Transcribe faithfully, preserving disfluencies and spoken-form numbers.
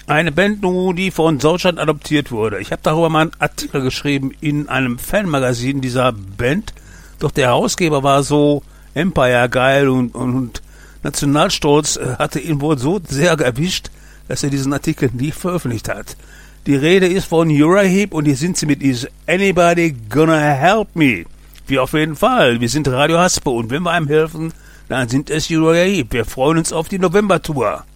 Eine Band, die von Deutschland adoptiert wurde. Ich habe darüber mal einen Artikel geschrieben in einem Fanmagazin dieser Band. Doch der Herausgeber war so Empire geil und, und Nationalstolz äh, hatte ihn wohl so sehr erwischt, dass er diesen Artikel nie veröffentlicht hat. Die Rede ist von Uriah Heep und hier sind sie mit Is Anybody Gonna Help Me? Wir auf jeden Fall. Wir sind Radio Haspe und wenn wir einem helfen, dann sind es Uriah Heep. Wir freuen uns auf die November-Tour.